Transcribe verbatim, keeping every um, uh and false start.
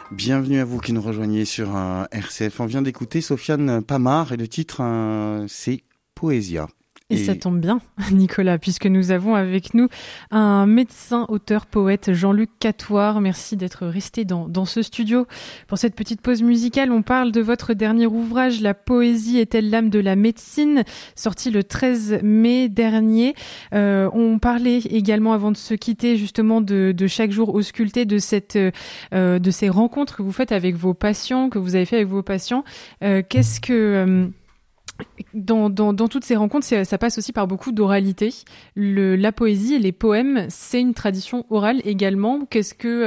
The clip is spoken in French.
Bienvenue à vous qui nous rejoignez sur euh, R C F. On vient d'écouter Sofiane Pamart et le titre, euh, c'est Poésia. Et, et ça tombe bien, Nicolas, puisque nous avons avec nous un médecin, auteur, poète, Jean-Luc Catoire. Merci d'être resté dans, dans ce studio. Pour cette petite pause musicale, on parle de votre dernier ouvrage, La poésie est-elle l'âme de la médecine, sorti le treize mai dernier. Euh, on parlait également, avant de se quitter, justement de, de chaque jour ausculté, de cette, euh, de ces rencontres que vous faites avec vos patients, que vous avez fait avec vos patients. Euh, qu'est-ce que... Euh, Dans, dans, dans toutes ces rencontres, ça passe aussi par beaucoup d'oralité. Le, la poésie et les poèmes, c'est une tradition orale également. Qu'est-ce que